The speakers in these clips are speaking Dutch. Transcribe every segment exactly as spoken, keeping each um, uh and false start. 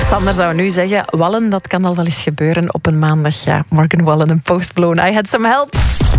Sander zou nu zeggen, wallen, dat kan al wel eens gebeuren op een maandag. Ja, Morgan Wallen en Post Malone. I had some help.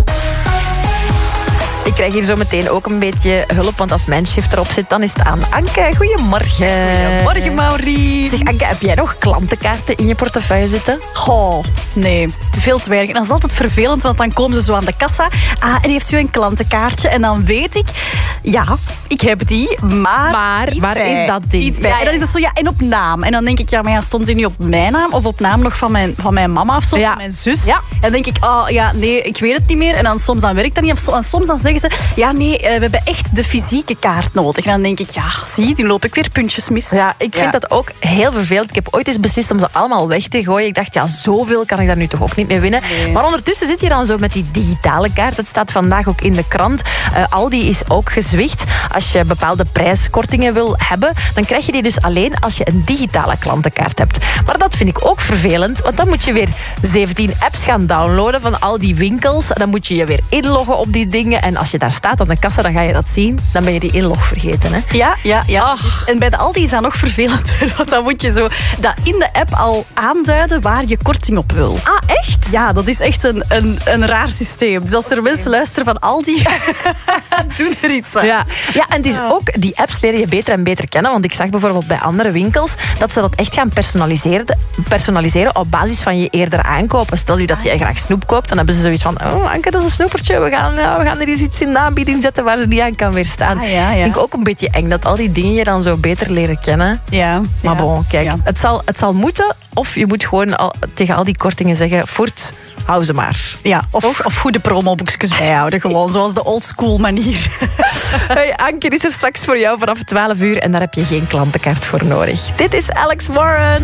Ik krijg hier zo meteen ook een beetje hulp, want als mijn shift erop zit, dan is het aan Anke. Goedemorgen. Goedemorgen, Maureen. Zeg, Anke, heb jij nog klantenkaarten in je portefeuille zitten? Goh, nee, veel te weinig. En dat is altijd vervelend, want dan komen ze zo aan de kassa. Ah, en heeft u een klantenkaartje? En dan weet ik, ja, ik heb die, maar... Maar, waar bij. is dat ding? Iets bij. Ja, En dan is het zo, ja, en op naam. En dan denk ik, ja, maar ja, stond die nu op mijn naam of op naam nog van mijn, van mijn mama of zo, Ja. van mijn zus? Ja. En dan denk ik, oh ja, nee, ik weet het niet meer. En dan soms dan werkt dat niet. Of so- en soms dan zeggen ze, ja, nee, we hebben echt de fysieke kaart nodig. En dan denk ik, ja, zie, die loop ik weer puntjes mis. Ja, ik vind Ja. dat ook heel vervelend. Ik heb ooit eens beslist om ze allemaal weg te gooien. Ik dacht, ja, zoveel kan ik daar nu toch ook niet mee winnen. Nee. Maar ondertussen zit je dan zo met die digitale kaart. Het staat vandaag ook in de krant. Uh, Aldi is ook gezwicht. Als je bepaalde prijskortingen wil hebben, dan krijg je die dus alleen als je een digitale klantenkaart hebt. Maar dat vind ik ook vervelend, want dan moet je weer zeventien apps gaan downloaden van al die winkels. En dan moet je je weer inloggen op die dingen. En als je daar staat aan de kassa, dan ga je dat zien. Dan ben je die inlog vergeten, hè? Ja, ja, ja. Dus, en bij de Aldi is dat nog vervelender. Want dan moet je zo dat in de app al aanduiden waar je korting op wil. Ah, echt? Ja, dat is echt een, een, een raar systeem. Dus als er mensen luisteren van Aldi, doe er iets aan. Ja. ja, en het is ook, die apps leren je beter en beter kennen. Want ik zag bijvoorbeeld bij andere winkels dat ze dat echt gaan personaliseren, personaliseren op basis van je eerdere aankopen. Stel je dat jij graag snoep koopt, dan hebben ze zoiets van, oh Anke, dat is een snoepertje. We gaan, ja, we gaan er eens iets in de aanbieding zetten waar ze niet aan kan weerstaan. Ah, ja, ja. Ik denk ook een beetje eng dat al die dingen je dan zo beter leren kennen. Ja, Maar ja. bon, kijk, Ja. het, zal, het zal moeten. Of je moet gewoon al, tegen al die kortingen zeggen, voort, hou ze maar. Ja, of, of goede promoboekjes bijhouden. Gewoon zoals de oldschool manier. Hey, Anke is er straks voor jou vanaf twaalf uur en daar heb je geen klantenkaart voor nodig. Dit is Alex Warren.